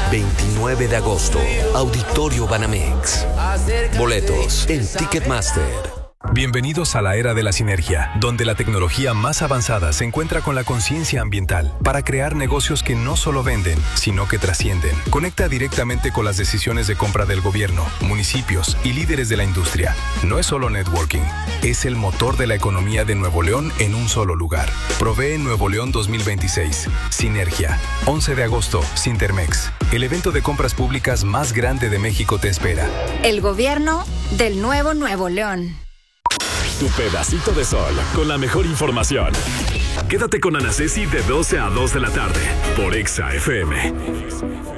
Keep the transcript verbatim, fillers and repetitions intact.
veintinueve de agosto, Auditorio Banamex. Boletos en Ticketmaster. Bienvenidos a la era de la sinergia, donde la tecnología más avanzada se encuentra con la conciencia ambiental para crear negocios que no solo venden, sino que trascienden. Conecta directamente con las decisiones de compra del gobierno, municipios y líderes de la industria. No es solo networking, es el motor de la economía de Nuevo León en un solo lugar. Provee Nuevo León dos mil veintiséis. Sinergia. once de agosto, Sintermex. El evento de compras públicas más grande de México te espera. El gobierno del nuevo Nuevo León. Tu pedacito de sol con la mejor información. Quédate con Ana Ceci de doce a dos de la tarde por Exa F M.